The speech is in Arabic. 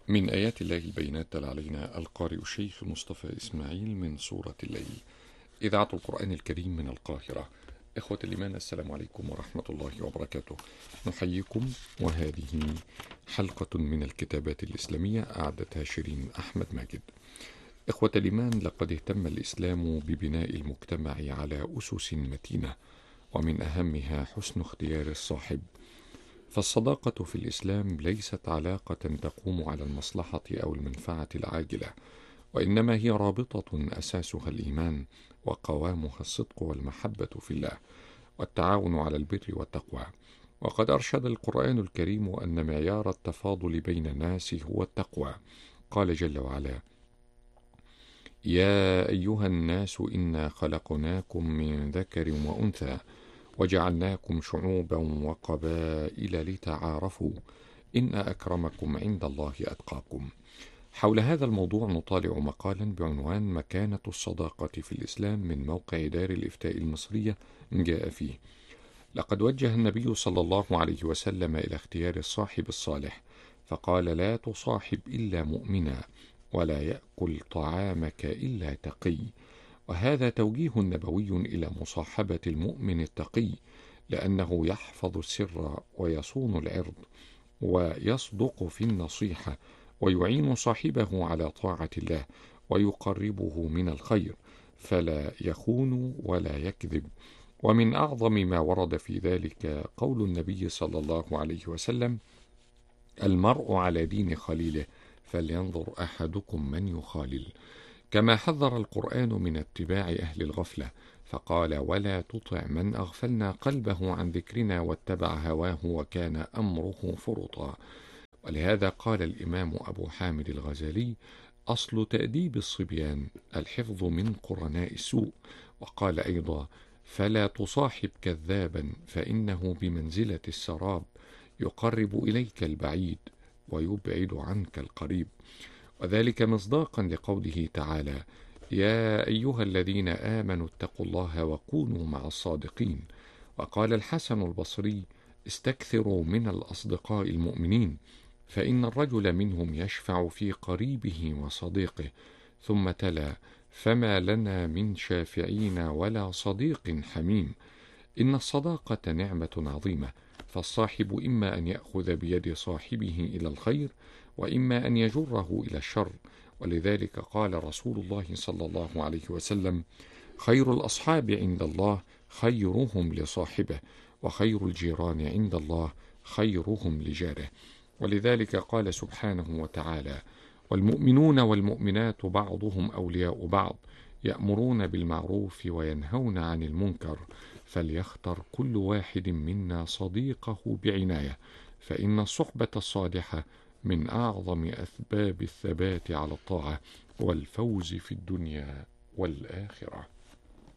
من آيات الله البينات دل علينا القارئ الشيخ مصطفى إسماعيل من سورة الليل، إذاعة القرآن الكريم من القاهرة. إخوة الإيمان، السلام عليكم ورحمة الله وبركاته. نحييكم، وهذه حلقة من الكتابات الإسلامية أعدتها شيرين أحمد ماجد. إخوة الإيمان، لقد اهتم الإسلام ببناء المجتمع على أسس متينة، ومن أهمها حسن اختيار الصاحب. فالصداقة في الإسلام ليست علاقة تقوم على المصلحة أو المنفعة العاجلة، وإنما هي رابطة أساسها الإيمان، وقوامها الصدق والمحبة في الله، والتعاون على البر والتقوى. وقد أرشد القرآن الكريم أن معيار التفاضل بين الناس هو التقوى. قال جل وعلا: يا أيها الناس إنا خلقناكم من ذكر وأنثى وجعلناكم شعوبا وقبائل لتعارفوا إن أكرمكم عند الله أتقاكم. حول هذا الموضوع نطالع مقالا بعنوان مكانة الصداقة في الإسلام من موقع دار الإفتاء المصرية. جاء فيه: لقد وجه النبي صلى الله عليه وسلم إلى اختيار الصاحب الصالح، فقال: لا تصاحب إلا مؤمنا، ولا يأكل طعامك إلا تقي. وهذا توجيه نبوي إلى مصاحبة المؤمن التقي، لأنه يحفظ السر ويصون العرض، ويصدق في النصيحة، ويعين صاحبه على طاعة الله، ويقربه من الخير، فلا يخون ولا يكذب. ومن أعظم ما ورد في ذلك قول النبي صلى الله عليه وسلم: المرء على دين خليله، فلينظر أحدكم من يخالل. كما حذر القرآن من اتباع أهل الغفلة، فقال: ولا تطع من أغفلنا قلبه عن ذكرنا واتبع هواه وكان أمره فرطا. ولهذا قال الإمام أبو حامد الغزالي: أصل تأديب الصبيان الحفظ من قرناء السوء. وقال أيضا: فلا تصاحب كذابا، فإنه بمنزلة السراب، يقرب إليك البعيد ويبعد عنك القريب. وذلك مصداقا لقوله تعالى: يا أيها الذين آمنوا اتقوا الله وكونوا مع الصادقين. وقال الحسن البصري: استكثروا من الأصدقاء المؤمنين، فإن الرجل منهم يشفع في قريبه وصديقه. ثم تلا: فما لنا من شافعين ولا صديق حميم. إن الصداقة نعمة عظيمة، فالصاحب إما أن يأخذ بيد صاحبه إلى الخير، وإما أن يجره إلى الشر. ولذلك قال رسول الله صلى الله عليه وسلم: خير الأصحاب عند الله خيرهم لصاحبه، وخير الجيران عند الله خيرهم لجاره. ولذلك قال سبحانه وتعالى: والمؤمنون والمؤمنات بعضهم أولياء بعض، يأمرون بالمعروف وينهون عن المنكر، فليختر كل واحد منا صديقه بعناية، فإن الصحبة الصالحة من أعظم أسباب الثبات على الطاعة والفوز في الدنيا والآخرة.